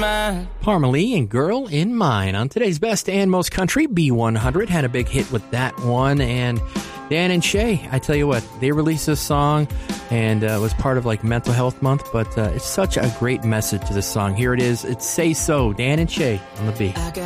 mine. Parmalee and Girl in Mine on today's Best and Most Country. B100 had a big hit with that one. And Dan and Shay, I tell you what, they released this song and it was part of like Mental Health Month, but it's such a great message to this song. Here it is. It's Say So, Dan and Shay on the B. I got